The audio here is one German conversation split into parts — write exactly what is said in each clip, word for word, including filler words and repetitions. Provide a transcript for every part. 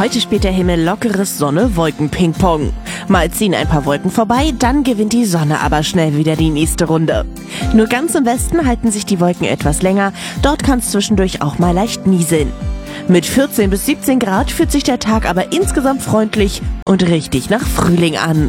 Heute spielt der Himmel lockeres Sonne-Wolken-Ping-Pong. Mal ziehen ein paar Wolken vorbei, dann gewinnt die Sonne aber schnell wieder die nächste Runde. Nur ganz im Westen halten sich die Wolken etwas länger, dort kann es zwischendurch auch mal leicht nieseln. Mit vierzehn bis siebzehn Grad fühlt sich der Tag aber insgesamt freundlich und richtig nach Frühling an.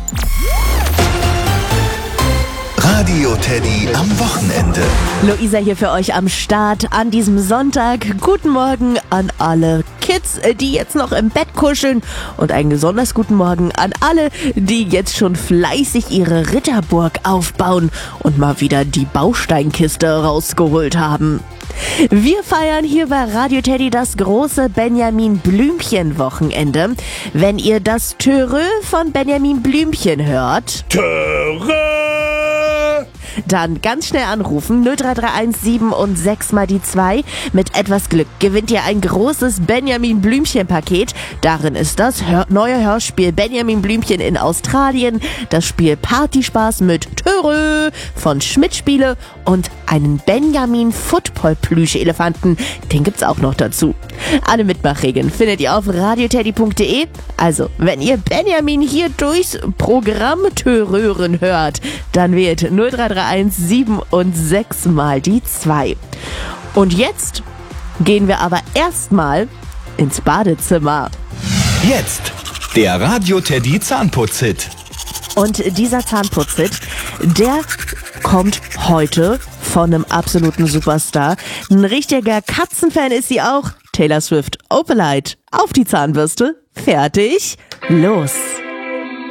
Radio Teddy am Wochenende. Luisa hier für euch am Start an diesem Sonntag. Guten Morgen an alle Kids, die jetzt noch im Bett kuscheln, und einen besonders guten Morgen an alle, die jetzt schon fleißig ihre Ritterburg aufbauen und mal wieder die Bausteinkiste rausgeholt haben. Wir feiern hier bei Radio Teddy das große Benjamin Blümchen-Wochenende. Wenn ihr das Törö von Benjamin Blümchen hört, Törö! Dann ganz schnell anrufen, null drei drei eins sieben und sechs mal die zwei. Mit etwas Glück gewinnt ihr ein großes Benjamin Blümchen-Paket. Darin ist das Hör- neue Hörspiel Benjamin Blümchen in Australien, das Spiel Partyspaß mit Törö von Schmidt Spiele und einen Benjamin Football-Plüsch-Elefanten. Den gibt's auch noch dazu. Alle Mitmachregeln findet ihr auf radioteddy punkt de. Also, wenn ihr Benjamin hier durchs Programm Törören hört, dann wählt null drei drei eins sieben und sechs mal die zwei. Und jetzt gehen wir aber erstmal ins Badezimmer. Jetzt der Radio Teddy Zahnputz-Hit. Und dieser Zahnputz-Hit, der kommt heute von einem absoluten Superstar. Ein richtiger Katzenfan ist sie auch. Taylor Swift, Opalite. Auf die Zahnbürste. Fertig. Los.